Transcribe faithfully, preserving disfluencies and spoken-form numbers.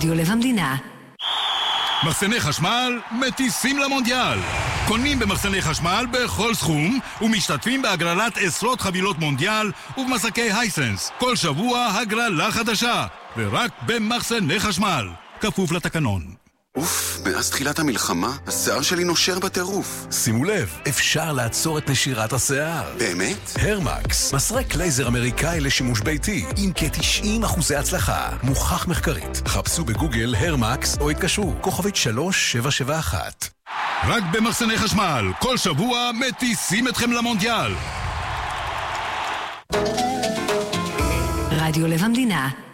רדיו לב המדינה. מחסני חשמל מטיסים למונדיאל. קונים במחסני חשמל בכל סכום ומשתתפים בהגרלת עשרות חבילות מונדיאל ובמסקי הייסנס. כל שבוע הגרלה חדשה, ורק במחסני חשמל. כפוף לתקנון. אוף, מאז תחילת המלחמה, השיער שלי נושר בטירוף. שימו לב, אפשר לעצור את נשירת השיער. באמת? הרמקס, מסרק לייזר אמריקאי לשימוש ביתי, עם כ-תשעים אחוזי הצלחה, מוכח מחקרית. חפשו בגוגל הרמקס או התקשרו, כוכבית שלוש שבע שבע אחת. רק במחסני חשמל, כל שבוע מטיסים אתכם למונדיאל. רדיו לב המדינה.